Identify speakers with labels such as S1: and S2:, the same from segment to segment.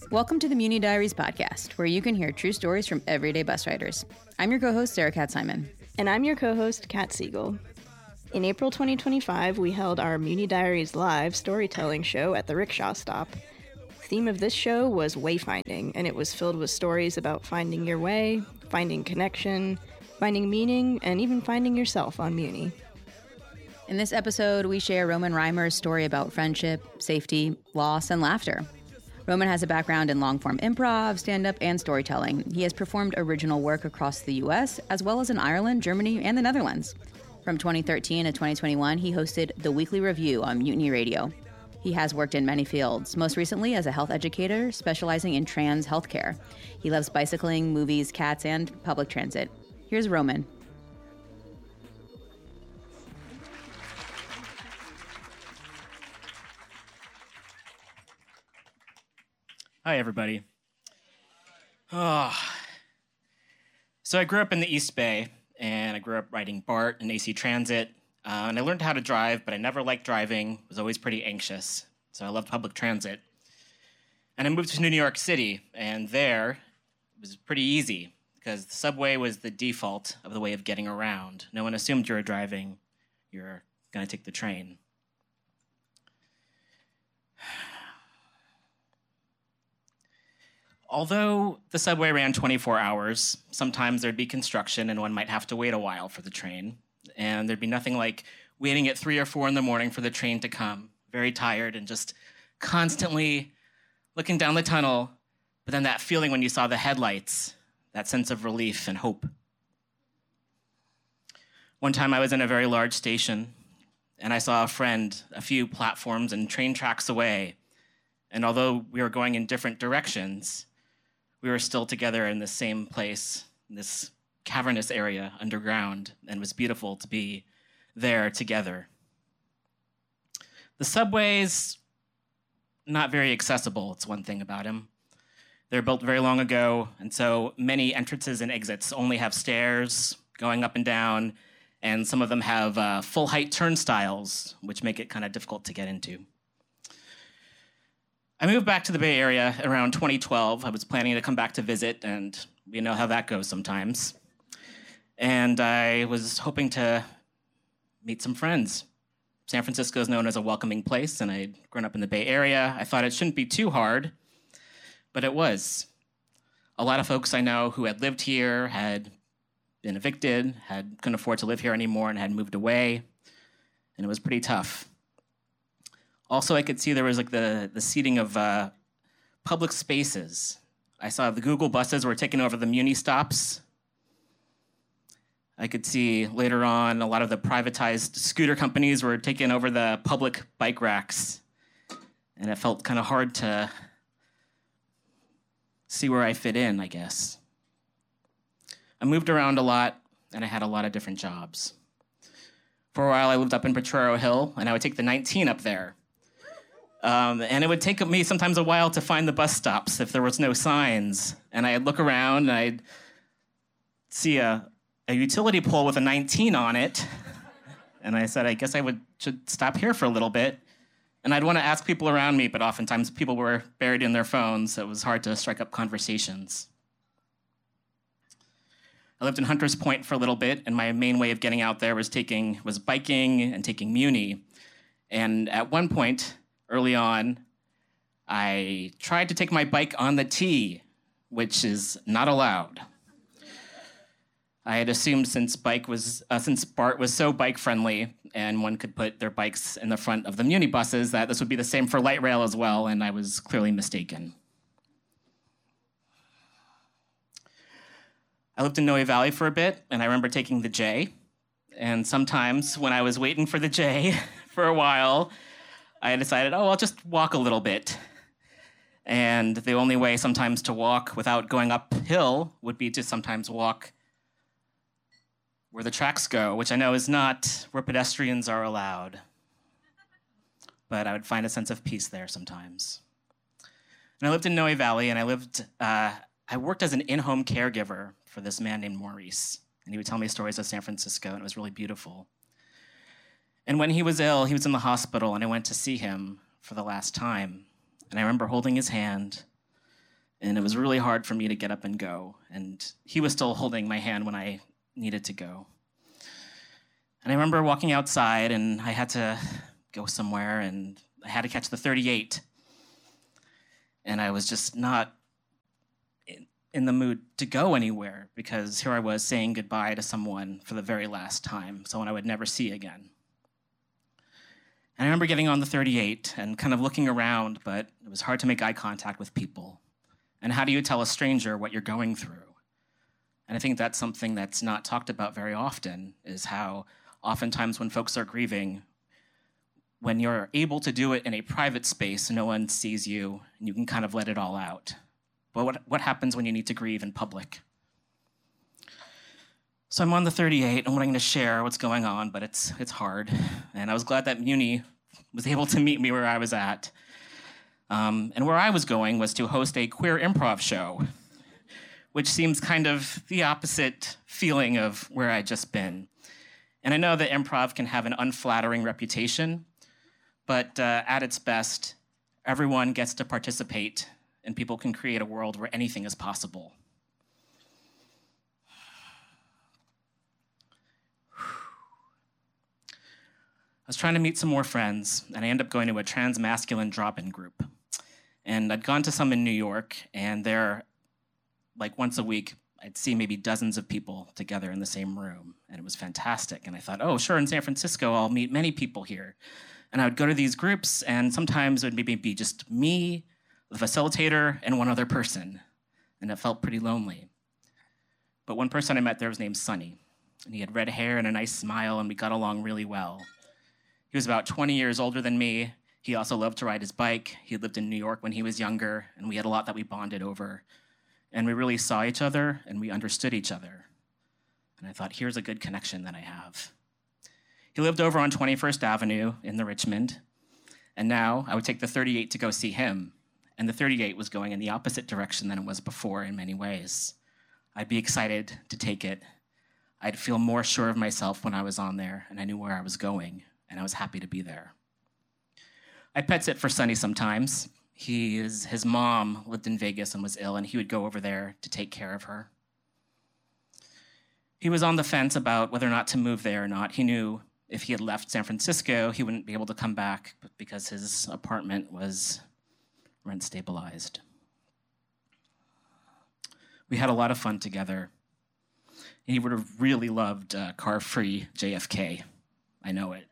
S1: Welcome to the Muni Diaries podcast, where you can hear true stories from everyday bus riders. I'm your co-host, Sarah Cat Simon.
S2: And I'm your co-host, Kat Siegel. In April 2025, we held our Muni Diaries Live storytelling show at the rickshaw stop. The theme of this show was wayfinding, and it was filled with stories about finding your way, finding connection, finding meaning, and even finding yourself on Muni.
S1: In this episode, we share Roman Reimer's story about friendship, safety, loss, and laughter. Roman has a background in long-form improv, stand-up, and storytelling. He has performed original work across the U.S., as well as in Ireland, Germany, and the Netherlands. From 2013 to 2021, he hosted The Weekly Review on Mutiny Radio. He has worked in many fields, most recently as a health educator specializing in trans healthcare. He loves bicycling, movies, cats, and public transit. Here's Roman.
S3: Hi, everybody. So I grew up in the East Bay, and I grew up riding BART and AC Transit, and I learned how to drive, but I never liked driving, was always pretty anxious, so I loved public transit. And I moved to New York City, and there it was pretty easy, because the subway was the default of the way of getting around. No one assumed you were driving, you're going to take the train. Although the subway ran 24 hours, sometimes there'd be construction and one might have to wait a while for the train. And there'd be nothing like waiting at 3 or 4 in the morning for the train to come, very tired and just constantly looking down the tunnel. But then that feeling when you saw the headlights, that sense of relief and hope. One time I was in a very large station and I saw a friend a few platforms and train tracks away. And although we were going in different directions, we were still together in the same place, in this cavernous area underground, and it was beautiful to be there together. The subway's not very accessible, it's one thing about them. They were built very long ago, and so many entrances and exits only have stairs going up and down, and some of them have full-height turnstiles, which make it kind of difficult to get into. I moved back to the Bay Area around 2012. I was planning to come back to visit, and you know how that goes sometimes. And I was hoping to meet some friends. San Francisco is known as a welcoming place, and I'd grown up in the Bay Area. I thought it shouldn't be too hard, but it was. A lot of folks I know who had lived here had been evicted, couldn't afford to live here anymore, and had moved away, and it was pretty tough. Also, I could see there was like the seating of public spaces. I saw the Google buses were taking over the Muni stops. I could see later on a lot of the privatized scooter companies were taking over the public bike racks. And it felt kind of hard to see where I fit in, I guess. I moved around a lot, and I had a lot of different jobs. For a while, I lived up in Potrero Hill, and I would take the 19 up there. And it would take me sometimes a while to find the bus stops if there was no signs. And I'd look around and I'd see a utility pole with a 19 on it. And I said, I guess should stop here for a little bit. And I'd want to ask people around me, but oftentimes people were buried in their phones, so it was hard to strike up conversations. I lived in Hunters Point for a little bit, and my main way of getting out there was biking and taking Muni. And at one point, early on, I tried to take my bike on the T, which is not allowed. I had assumed since BART was so bike-friendly and one could put their bikes in the front of the Muni buses that this would be the same for light rail as well, and I was clearly mistaken. I lived in Noe Valley for a bit, and I remember taking the J. And sometimes when I was waiting for the J for a while, I decided, I'll just walk a little bit. And the only way sometimes to walk without going uphill would be to sometimes walk where the tracks go, which I know is not where pedestrians are allowed. But I would find a sense of peace there sometimes. And I lived in Noe Valley, and I worked as an in-home caregiver for this man named Maurice. And he would tell me stories of San Francisco, and it was really beautiful. And when he was ill, he was in the hospital, and I went to see him for the last time. And I remember holding his hand And it was really hard for me to get up and go. And he was still holding my hand when I needed to go. And I remember walking outside, and I had to go somewhere, and I had to catch the 38. And I was just not in the mood to go anywhere, because here I was saying goodbye to someone for the very last time, someone I would never see again. And I remember getting on the 38 and kind of looking around, but it was hard to make eye contact with people. And how do you tell a stranger what you're going through? And I think that's something that's not talked about very often, is how oftentimes when folks are grieving, when you're able to do it in a private space, no one sees you, and you can kind of let it all out. But what happens when you need to grieve in public? So I'm on the 38 and wanting to share what's going on, but it's hard. And I was glad that Muni was able to meet me where I was at. And where I was going was to host a queer improv show, which seems kind of the opposite feeling of where I'd just been. And I know that improv can have an unflattering reputation, but at its best, everyone gets to participate, and people can create a world where anything is possible. I was trying to meet some more friends, and I ended up going to a trans-masculine drop-in group. And I'd gone to some in New York, and there, like once a week, I'd see maybe dozens of people together in the same room, and it was fantastic. And I thought, oh, sure, in San Francisco, I'll meet many people here. And I would go to these groups, and sometimes it would maybe be just me, the facilitator, and one other person, and it felt pretty lonely. But one person I met there was named Sonny, and he had red hair and a nice smile, and we got along really well. He was about 20 years older than me. He also loved to ride his bike. He had lived in New York when he was younger, and we had a lot that we bonded over. And we really saw each other, and we understood each other. And I thought, here's a good connection that I have. He lived over on 21st Avenue in the Richmond, and now I would take the 38 to go see him. And the 38 was going in the opposite direction than it was before in many ways. I'd be excited to take it. I'd feel more sure of myself when I was on there, and I knew where I was going, and I was happy to be there. I'd pet sit for Sonny sometimes. His mom lived in Vegas and was ill, and he would go over there to take care of her. He was on the fence about whether or not to move there or not. He knew if he had left San Francisco, he wouldn't be able to come back because his apartment was rent stabilized. We had a lot of fun together. He would have really loved car-free JFK. I know it.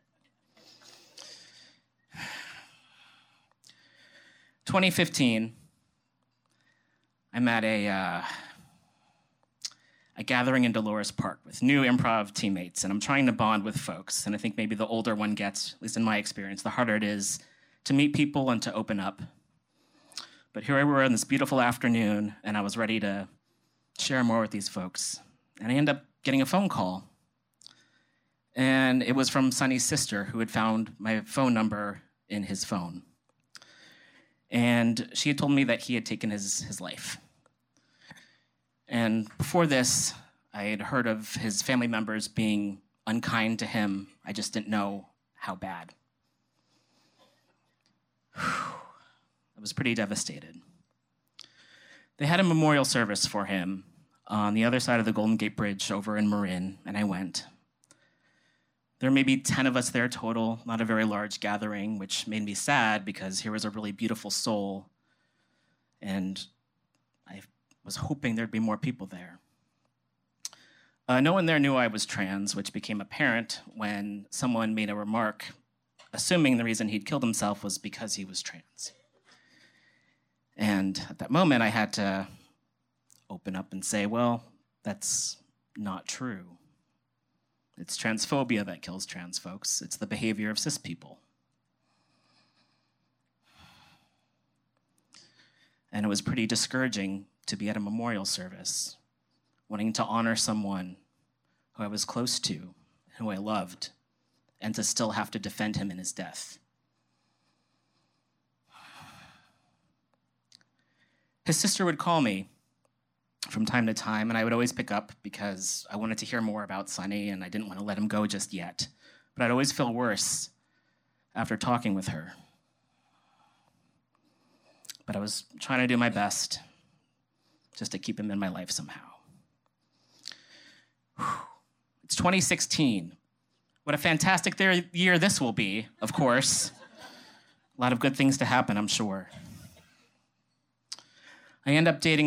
S3: 2015, I'm at a gathering in Dolores Park with new improv teammates, and I'm trying to bond with folks. And I think maybe the older one gets, at least in my experience, the harder it is to meet people and to open up. But here I were on this beautiful afternoon, and I was ready to share more with these folks. And I ended up getting a phone call. And it was from Sonny's sister, who had found my phone number in his phone. And she had told me that he had taken his life. And before this, I had heard of his family members being unkind to him. I just didn't know how bad. I was pretty devastated. They had a memorial service for him on the other side of the Golden Gate Bridge over in Marin, and I went. There were maybe 10 of us there total, not a very large gathering, which made me sad because here was a really beautiful soul, and I was hoping there'd be more people there. No one there knew I was trans, which became apparent when someone made a remark assuming the reason he'd killed himself was because he was trans. And at that moment, I had to open up and say, well, that's not true. It's transphobia that kills trans folks. It's the behavior of cis people. And it was pretty discouraging to be at a memorial service, wanting to honor someone who I was close to, who I loved, and to still have to defend him in his death. His sister would call me from time to time, and I would always pick up because I wanted to hear more about Sonny, and I didn't want to let him go just yet. But I'd always feel worse after talking with her. But I was trying to do my best just to keep him in my life somehow. It's 2016. What a fantastic year this will be, of course. A lot of good things to happen, I'm sure. I end up dating